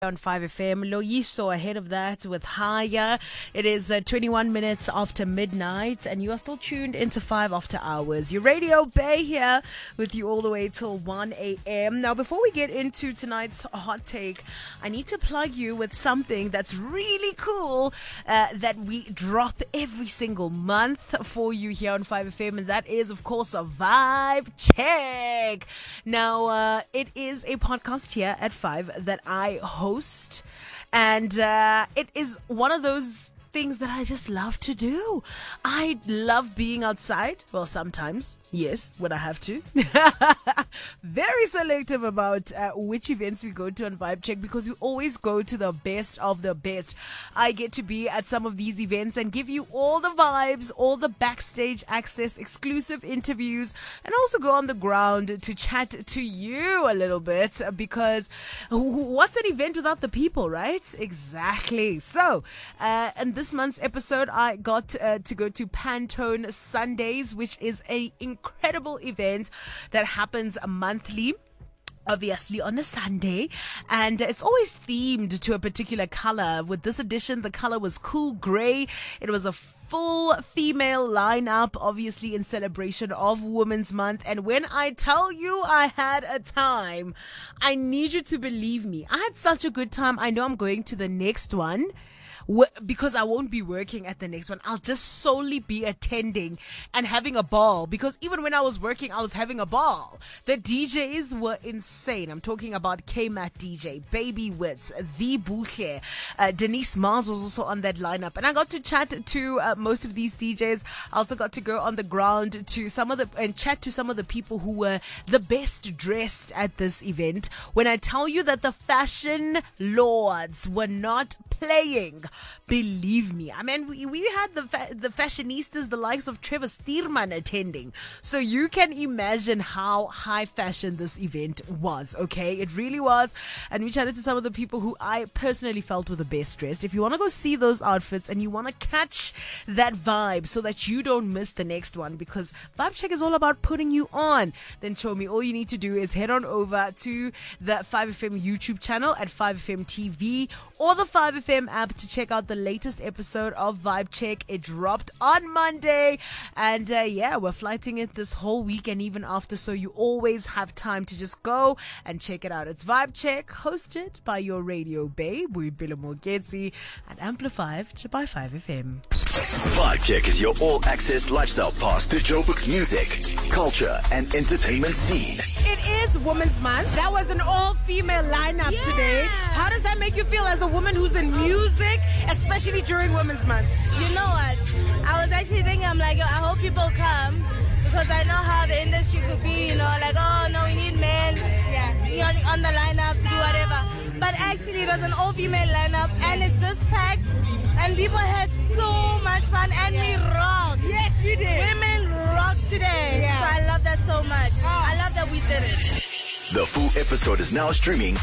On 5FM. Loyiso ahead of that with Haya. It is 21 minutes after midnight and you are still tuned into 5 after hours. Your Radio Bay here with you all the way till 1 a.m. Now, before we get into tonight's hot take, I need to plug you with something that's really cool that we drop every single month for you here on 5FM, and that is, of course, a Vibe Check. Now, it is a podcast here at 5 that I host. And it is one of those things that I just love to do. I love being outside. Well, sometimes, yes, when I have to. Very selective about which events we go to on Vibe Check because we always go to the best of the best. I get to be at some of these events and give you all the vibes, all the backstage access, exclusive interviews, and also go on the ground to chat to you a little bit because what's an event without the people, right? Exactly. So, and this month's episode, I got to go to Pantone Sundays, which is an incredible event that happens monthly. Obviously on a Sunday, and it's always themed to a particular color. With this edition, the color was cool gray. It was a full female lineup, obviously in celebration of Women's Month. And when I tell you I had a time, I need you to believe me. I had such a good time. I know I'm going to the next one because I won't be working at the next one. I'll just solely be attending and having a ball, because even when I was working, I was having a ball. The DJs were insane. I'm talking about K-Mat DJ, Baby Wits, The Buhle, Denise Mars was also on that lineup, and I got to chat to most of these DJs. I also got to go on the ground to chat to some of the people who were the best dressed at this event. When I tell you that the fashion lords were not playing, believe me. I mean, we had the fashionistas, the likes of Trevor Stearman attending. So you can imagine how high fashion this event was, okay? It really was. And we chatted to some of the people who I personally felt were the best dressed. If you want to go see those outfits and you want to catch that vibe so that you don't miss the next one, because Vibe Check is all about putting you on, then show me. All you need to do is head on over to the 5FM YouTube channel at 5FM TV or the 5FM app to check out the latest episode of Vibe Check. It dropped on Monday, and we're flighting it this whole week and even after, so you always have time to just go and check it out. It's Vibe Check, hosted by your Radio Bay, Buibile Mogetsi, and amplified by 5FM. Vibe Check is your all-access lifestyle pass to Joburg's music, culture, and entertainment scene. It is Women's Month. That was an all-female lineup today. How does that make you feel as a woman who's in music, especially during Women's Month? You know what? I was actually thinking, I'm like, I hope people come, because I know how the industry could be, like, oh, no, we need men on the lineup to do whatever. But actually, it was an all-female lineup, and it's this packed, and people had so much fun, and we rocked. Yes, we did. Women rocked today. So I love that so much. I love that we did it. The full episode is now streaming